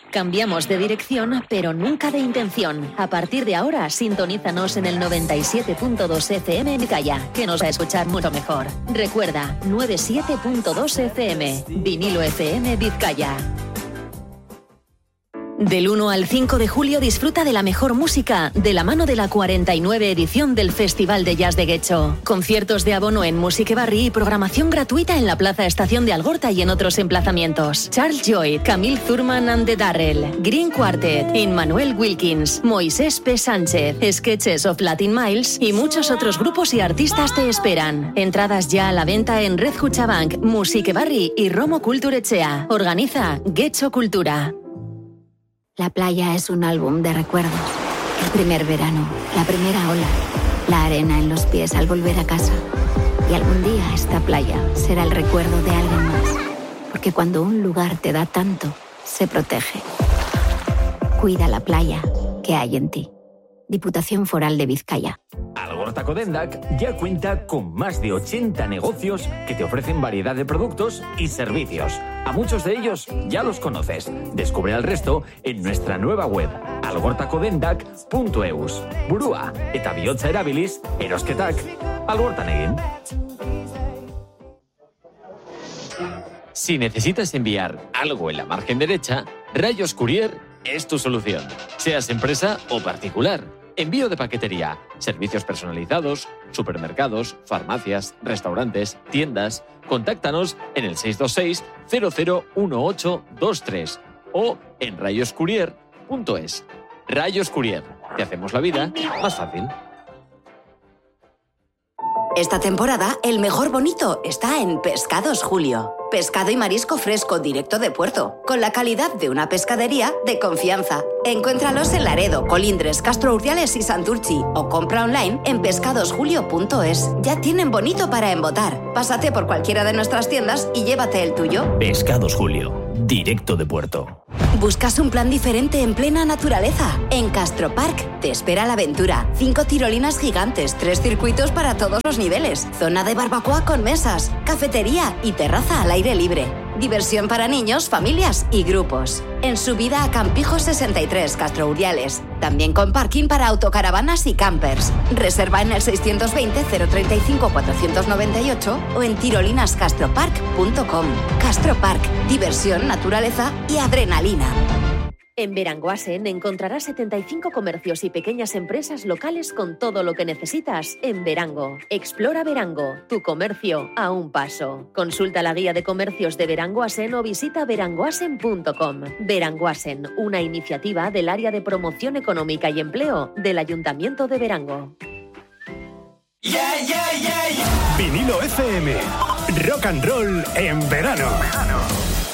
Cambiamos de dirección, pero nunca de intención. A partir de ahora, sintonízanos en el 97.2 FM en Vizcaya, que nos va a escuchar mucho mejor. Recuerda, 97.2 FM, Vinilo FM Vizcaya. Del 1 al 5 de julio disfruta de la mejor música de la mano de la 49 edición del Festival de Jazz de Getxo. Conciertos de abono en Music Barri y programación gratuita en la Plaza Estación de Algorta y en otros emplazamientos. Charles Lloyd, Camille Thurman and the Darrell, Green Quartet, Immanuel Wilkins, Moisés P. Sánchez, Sketches of Latin Miles y muchos otros grupos y artistas te esperan. Entradas ya a la venta en Red Cuchabank, Music Barri y Romo Kulturechea. Organiza Getxo Cultura. La playa es un álbum de recuerdos. El primer verano, la primera ola, la arena en los pies al volver a casa. Y algún día esta playa será el recuerdo de alguien más. Porque cuando un lugar te da tanto, se protege. Cuida la playa que hay en ti. Diputación Foral de Vizcaya. Algorta Codendac ya cuenta con más de 80 negocios que te ofrecen variedad de productos y servicios. A muchos de ellos ya los conoces. Descubre el resto en nuestra nueva web, algortacodendac.eus. Burua, eta bihotza erabiliz, erosketak, Algortan egin. Si necesitas enviar algo en la margen derecha, Rayos Courier es tu solución. Seas empresa o particular. Envío de paquetería, servicios personalizados, supermercados, farmacias, restaurantes, tiendas. Contáctanos en el 626 001823 o en rayoscourier.es. Rayos Courier. Te hacemos la vida más fácil. Esta temporada, el mejor bonito está en Pescados Julio. Pescado y marisco fresco directo de puerto, con la calidad de una pescadería de confianza. Encuéntralos en Laredo, Colindres, Castro Urdiales y Santurchi o compra online en pescadosjulio.es. Ya tienen bonito para embotar. Pásate por cualquiera de nuestras tiendas y llévate el tuyo. Pescados Julio, directo de puerto. ¿Buscas un plan diferente en plena naturaleza? En Castro Park te espera la aventura. 5 tirolinas gigantes, 3 circuitos para todos los niveles, zona de barbacoa con mesas, cafetería y terraza al aire libre. Diversión para niños, familias y grupos. En subida a Campijo 63, Castro Urdiales. También con parking para autocaravanas y campers. Reserva en el 620-035-498 o en tirolinascastropark.com. Castro Park, diversión, naturaleza y adrenalina. En Beranguasen encontrarás 75 comercios y pequeñas empresas locales con todo lo que necesitas en Berango. Explora Berango, tu comercio a un paso. Consulta la guía de comercios de Beranguasen o visita beranguasen.com. Beranguasen, una iniciativa del Área de Promoción Económica y Empleo del Ayuntamiento de Berango. Yeah, yeah, yeah, yeah. Vinilo FM, rock and roll en verano.